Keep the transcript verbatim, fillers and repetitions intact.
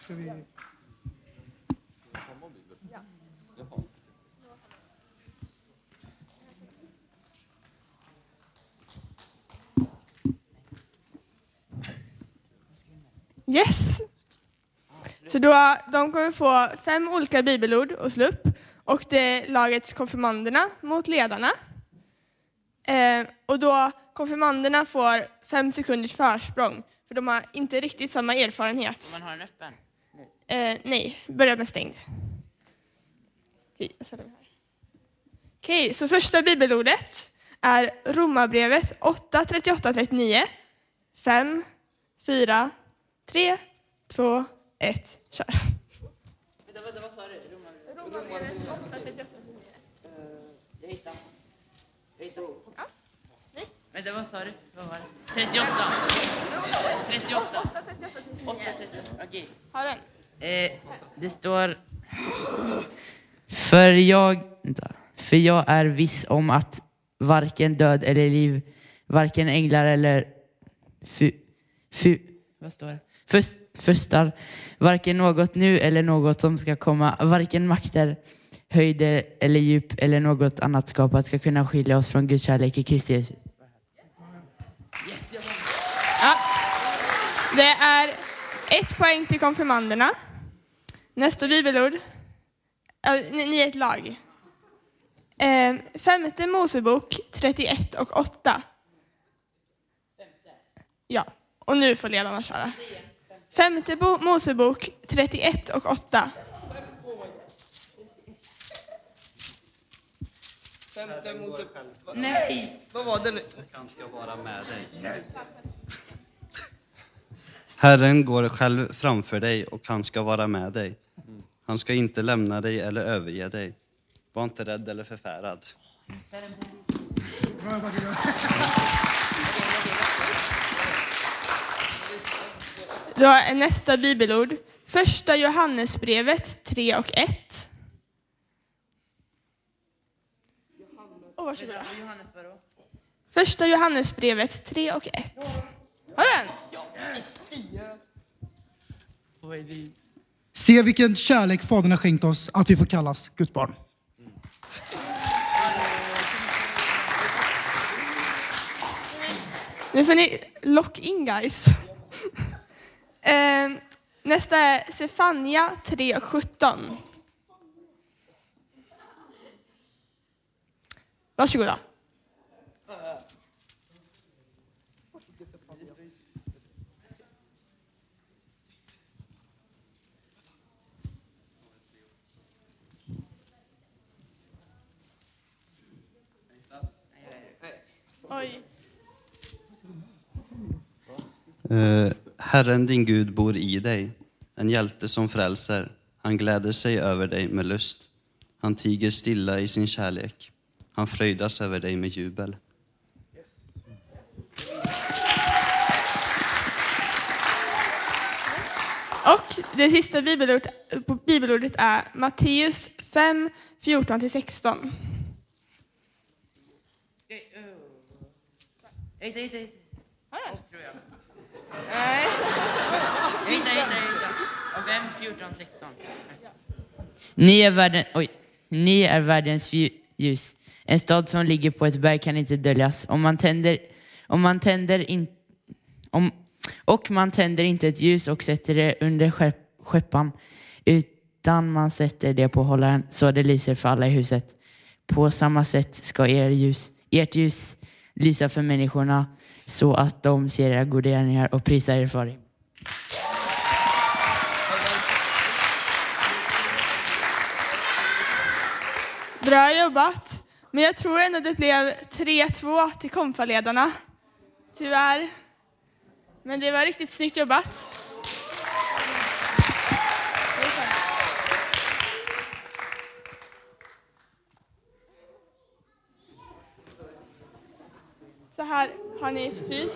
Ska vi... Yes. Så då, de kommer få fem olika bibelord att slå upp. Och det är lagets konfirmanderna mot ledarna. Eh, och då konfirmanderna får fem sekunders försprång. För de har inte riktigt samma erfarenhet. Man har en öppen? Eh, nej, börja med stängd. Okej, jag sätter mig här. Okej, så första bibelordet är Romarbrevet åtta, trettioåtta, trettionio. fem, fyra, tre, två, ett, kör. Vänta, vänta, vad sa du? Romarbrevet åtta, trettioåtta, trettionio. Jag hittade. Jag hittade. Ja, snyggt. Vänta, vad sa du? Vad var det? trettioåtta. trettioåtta. åtta, trettioåtta, trettionio. åtta, trettioåtta. Okej. Har den. Eh, det står... För jag... Vänta. För jag är viss om att varken död eller liv, varken änglar eller... Fu... Fu... Vad står det? Först, förstar, varken något nu eller något som ska komma, varken makter, höjder eller djup eller något annat skapat ska kunna skilja oss från Guds kärlek i Kristi Jesus. Yes, ja. Det är ett poäng till konfirmanderna. Nästa bibelord. Äh, ni, ni är ett lag. Eh, femte Mosebok trettioett och åtta. Ja, och nu får ledarna köra. Femte Bo- Mosebok trettioett och åtta. Femte Mosebok. Nej! Vad var det nu? Han ska vara med dig. Herren går själv framför dig och han ska vara med dig. Han ska inte lämna dig eller överge dig. Var inte rädd eller förfärad. Då är nästa bibelord. Första Johannesbrevet tre och ett. Oh, varsågoda. Första Johannesbrevet tre och ett. Har du den? Se vilken kärlek Fadern har skänkt oss att vi får kallas Guds barn. Nu får ni lock in, guys. eh, nästa är Sefania tre och sjutton. Varsågoda. Oj. Uh, Herren din Gud bor i dig, en hjälte som frälser. Han gläder sig över dig med lust. Han tiger stilla i sin kärlek. Han fröjdas över dig med jubel. Och det sista bibelordet, bibelordet är Matteus fem, fjorton till sexton. Jag hittar, hittar, hittar. Har du? Tror jag. Nej. Jag hittar, hittar, hittar. fem, fjorton, sexton. Ni är världen, oj. Ni är världens ljus. En stad som ligger på ett berg kan inte döljas. Om man tänder, om man tänder in, om, och man tänder inte ett ljus och sätter det under skepp, skeppan, utan man sätter det på hållaren så det lyser för alla i huset. På samma sätt ska er ljus, ert ljus lysa för människorna så att de ser era goda gärningar och prisar er för det. Bra jobbat. Men jag tror ändå det blev tre två till konfaledarna. Tyvärr. Men det var riktigt snyggt jobbat. Så här har ni ett pris.